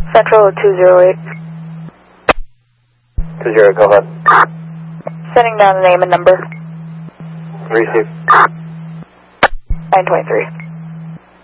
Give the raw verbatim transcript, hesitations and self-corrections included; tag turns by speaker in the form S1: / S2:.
S1: Central two zero eight.
S2: two zero, go ahead.
S1: Sending down the name and number.
S2: Receive.
S1: nine twenty-three.